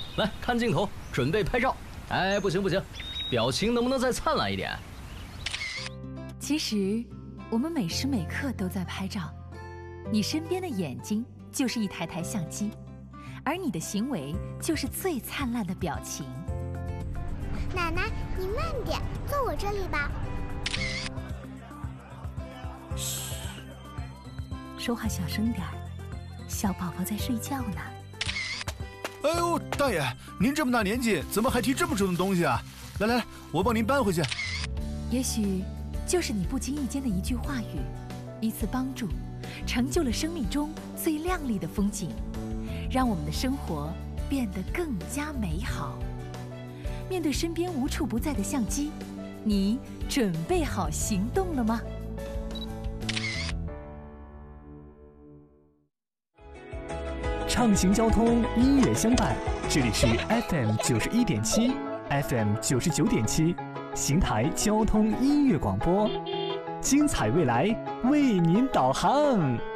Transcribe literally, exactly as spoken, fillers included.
来看镜头，准备拍照。哎，不行不行，表情能不能再灿烂一点？ 其实，我们每时每刻都在拍照。你身边的眼睛就是一台台相机，而你的行为就是最灿烂的表情。 奶奶，你慢点，坐我这里吧。 嘘，说话小声点儿，小宝宝在睡觉呢。 哎呦，大爷，您这么大年纪，怎么还提这么重的东西啊？来来来，我帮您搬回去。 也许就是你不经意间的一句话语，一次帮助，成就了生命中最亮丽的风景，让我们的生活变得更加美好。面对身边无处不在的相机，你准备好行动了吗？ 畅行交通，音乐相伴，这里是 F M 九十一点七 ，F M 九十九点七，邢台交通音乐广播，精彩未来为您导航。